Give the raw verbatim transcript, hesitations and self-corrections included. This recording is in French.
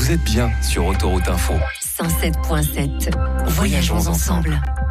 Vous êtes bien sur Autoroute Info. cent sept virgule sept. Voyageons ensemble.